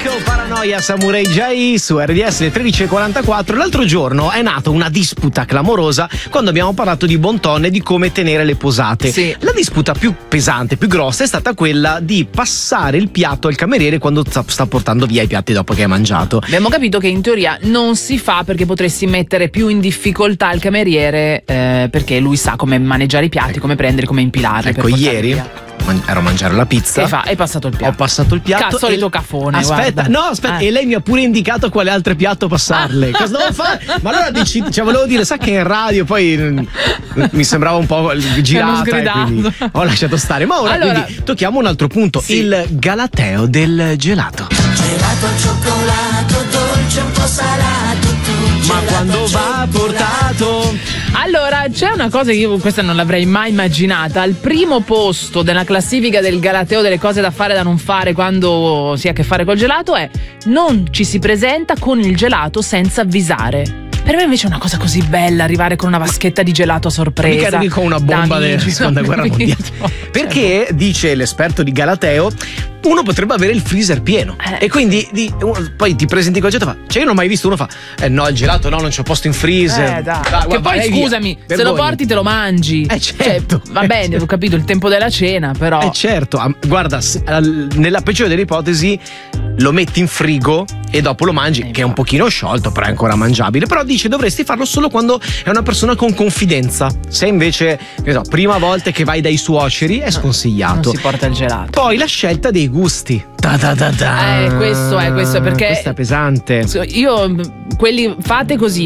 Paranoia Samurai J su RDS 13:44. L'altro giorno è nata una disputa clamorosa quando abbiamo parlato di bon ton e di come tenere le posate. Sì. La disputa più pesante, più grossa è stata quella di passare il piatto al cameriere quando sta portando via i piatti dopo che hai mangiato. Abbiamo capito che in teoria non si fa perché potresti mettere più in difficoltà il cameriere, perché lui sa come maneggiare i piatti, come prendere, come impilarli. Ecco, ieri ero a mangiare la pizza. Hai passato il piatto. Ho passato il piatto. Solito cafone. Aspetta, guarda. e lei mi ha pure indicato quale altro piatto passarle. Cosa devo fare? Ma allora volevo dire, sa che in radio poi mi sembrava un po' girata e quindi ho lasciato stare. Ma ora quindi tocchiamo un altro punto, sì. Il galateo del gelato. Gelato al cioccolato, dolce un po' salato. Ma quando va portato? Allora, c'è una cosa che io questa non l'avrei mai immaginata. Al primo posto della classifica del galateo delle cose da fare e da non fare quando si ha a che fare col gelato è: non ci si presenta con il gelato senza avvisare. Per me invece è una cosa così bella arrivare con una vaschetta di gelato a sorpresa. Mica arrivi con una bomba della seconda guerra mondiale. Perché, dice l'esperto di galateo, uno potrebbe avere il freezer pieno e quindi poi ti presenti col gelato e fa: cioè, io non ho mai visto uno fa no, il gelato no, non c'ho posto in freezer. Dai, guarda, che poi scusami, se lo porti te lo mangi. Certo. Cioè, va bene, ho capito il tempo della cena, però certo, guarda, nella peggiore delle ipotesi lo metti in frigo e dopo lo mangi, che è un pochino sciolto, però è ancora mangiabile. Però dice dovresti farlo solo quando è una persona con confidenza. Se invece, prima volta che vai dai suoceri è sconsigliato. Non si porta il gelato. Poi la scelta dei gusti. Questo è perché questa è pesante. Io quelli fate così,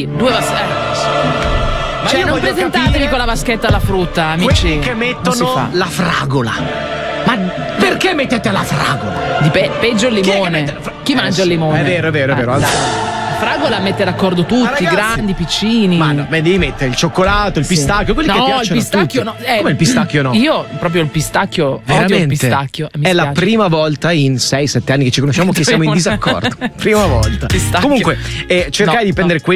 cioè non presentatevi con la vaschetta alla frutta, amici. Quelli che mettono la fragola. Ma perché mettete la fragola? Peggio il limone. Chi mangia il limone? È vero. Fragola mette d'accordo tutti, ragazzi, grandi, piccini. Ma no, devi mettere il cioccolato, il pistacchio, quelli che piacciono. No, il pistacchio no. Come il pistacchio no? Io proprio il pistacchio, veramente odio il pistacchio. È la prima volta in 6-7 anni che ci conosciamo che siamo in disaccordo. Prima volta. Pistacchio. Comunque, cercare di prendere quelli